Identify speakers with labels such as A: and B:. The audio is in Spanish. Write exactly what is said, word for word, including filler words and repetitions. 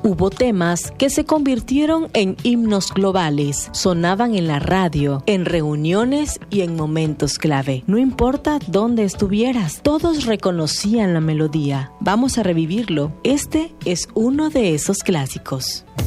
A: Hubo temas que se convirtieron en himnos globales, sonaban en la radio, en reuniones y en momentos clave. No importa dónde estuvieras, todos reconocían la melodía. Vamos a revivirlo. Este es uno de esos clásicos.